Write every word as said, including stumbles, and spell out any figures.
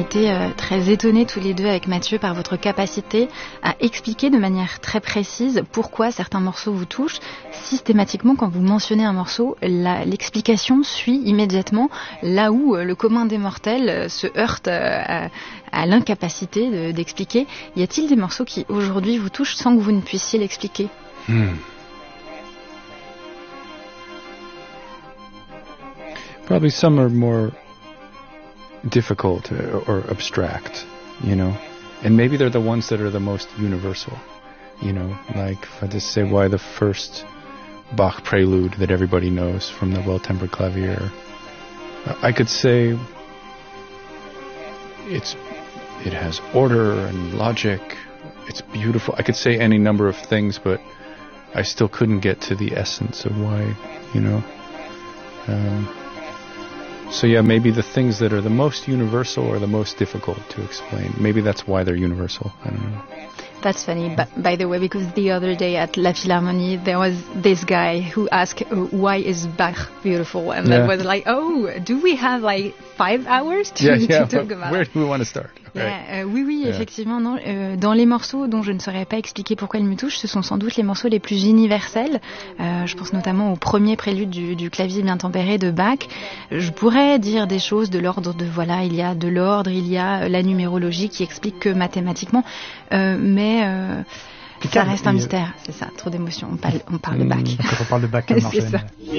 été euh, très étonnés tous les deux avec Mathieu par votre capacité à expliquer de manière très précise pourquoi certains morceaux vous touchent. Systématiquement, quand vous mentionnez un morceau, la, l'explication suit immédiatement là où euh, le commun des mortels euh, se heurte euh, à, à l'incapacité de, d'expliquer. Y a-t-il des morceaux qui aujourd'hui vous touchent sans que vous ne puissiez l'expliquer? Hmm. Probably some are more difficult or, or abstract, you know, and maybe they're the ones that are the most universal, you know, like if I just say why the first Bach prelude that everybody knows from the Well-Tempered Clavier, I could say it's it has order and logic, it's beautiful. I could say any number of things, but I still couldn't get to the essence of why, you know. Um, So yeah, maybe the things that are the most universal are the most difficult to explain. Maybe that's why they're universal. I don't know. That's funny, but by the way, because the other day at La Philharmonie, there was this guy who asked, uh, why is Bach beautiful? And Yeah. that was like, oh, do we have like five hours to, Yeah, yeah. to talk about Where it? do we want to start? Yeah, Right. euh, oui, oui, Yeah. effectivement, non. Euh, dans les morceaux dont je ne saurais pas expliquer pourquoi ils me touchent, ce sont sans doute les morceaux les plus universels. Euh, je pense notamment au premier prélude du, du clavier bien tempéré de Bach. Je pourrais dire des choses de l'ordre de, voilà, il y a de l'ordre, il y a la numérologie qui explique que mathématiquement, euh, mais euh, ça reste un mystère, c'est ça, trop d'émotions. On parle, on parle de Bach. Mmh, on parle de Bach comme C'est ça.